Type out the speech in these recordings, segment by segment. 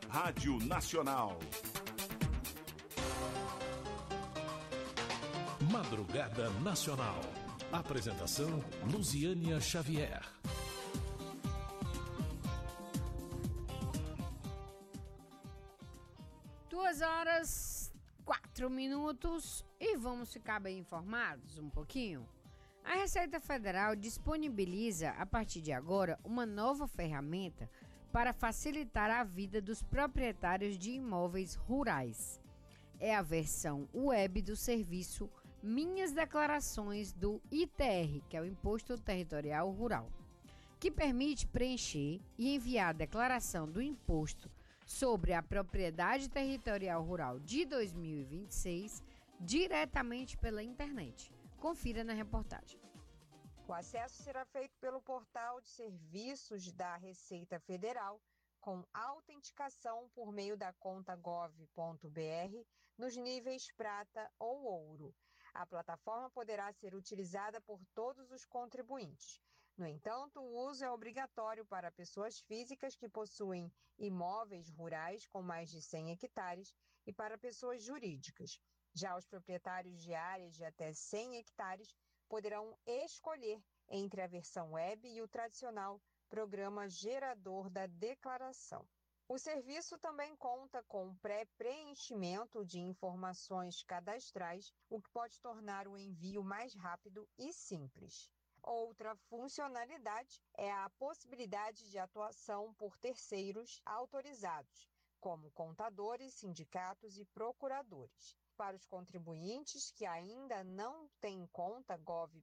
Rádio Nacional. Madrugada Nacional. Apresentação Luziânia Xavier. Duas horas, 4 minutos e vamos ficar bem informados um pouquinho. A Receita Federal disponibiliza, a partir de agora, uma nova ferramenta para facilitar a vida dos proprietários de imóveis rurais. É a versão web do serviço Minhas Declarações do ITR, que é o Imposto Territorial Rural, que permite preencher e enviar a declaração do imposto sobre a propriedade territorial rural de 2026 diretamente pela internet. Confira na reportagem. O acesso será feito pelo portal de serviços da Receita Federal, com autenticação por meio da conta gov.br nos níveis prata ou ouro. A plataforma poderá ser utilizada por todos os contribuintes. No entanto, o uso é obrigatório para pessoas físicas que possuem imóveis rurais com mais de 100 hectares e para pessoas jurídicas. Já os proprietários de áreas de até 100 hectares poderão escolher entre a versão web e o tradicional Programa Gerador da Declaração. O serviço também conta com pré-preenchimento de informações cadastrais, o que pode tornar o envio mais rápido e simples. Outra funcionalidade é a possibilidade de atuação por terceiros autorizados, como contadores, sindicatos e procuradores. Para os contribuintes que ainda não têm conta gov.br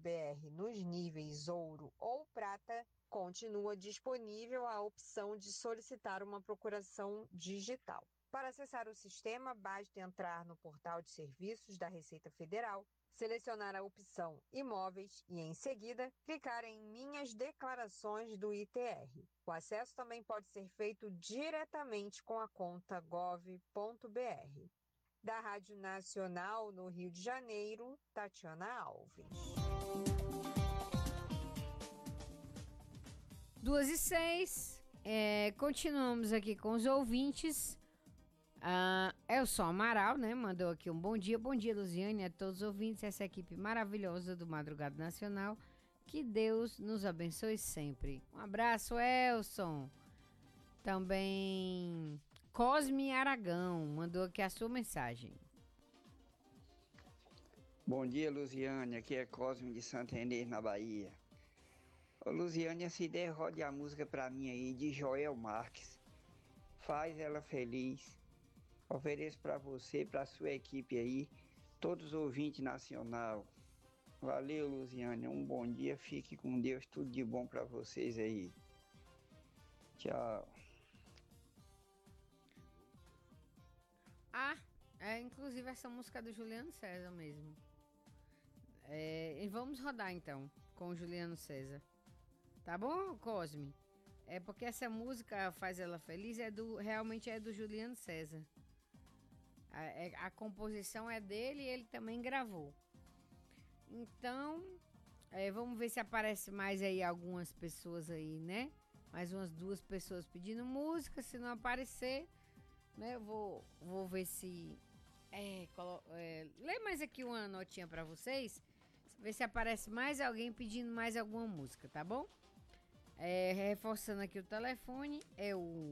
nos níveis ouro ou prata, continua disponível a opção de solicitar uma procuração digital. Para acessar o sistema, basta entrar no portal de serviços da Receita Federal, selecionar a opção Imóveis e, em seguida, clicar em Minhas Declarações do ITR. O acesso também pode ser feito diretamente com a conta gov.br. Da Rádio Nacional, no Rio de Janeiro, Tatiana Alves. 2h06, continuamos aqui com os ouvintes. Elson Amaral, né, mandou aqui um bom dia Luziane, a todos os ouvintes, essa equipe maravilhosa do Madrugada Nacional, que Deus nos abençoe sempre. Um abraço, Elson. Também Cosme Aragão mandou aqui a sua mensagem. Bom dia, Luziane, aqui é Cosme de Santa Inês, na Bahia. Ô, Luziane, essa ideia rode a música pra mim aí, de Joel Marques. Faz ela feliz. Ofereço pra você, pra sua equipe aí, todos os ouvintes nacional. Valeu, Luziane, um bom dia, fique com Deus, tudo de bom pra vocês aí. Tchau. Inclusive essa música é do Juliano César mesmo. E vamos rodar então, com o Juliano César. Tá bom, Cosme? É porque essa música Faz Ela Feliz realmente é do Juliano César. A composição é dele e ele também gravou. Então, vamos ver se aparece mais aí algumas pessoas aí, né? Mais umas 2 pessoas pedindo música. Se não aparecer, né? Eu vou ver se... lê mais aqui uma notinha pra vocês. Ver se aparece mais alguém pedindo mais alguma música, tá bom? Reforçando aqui o telefone, é o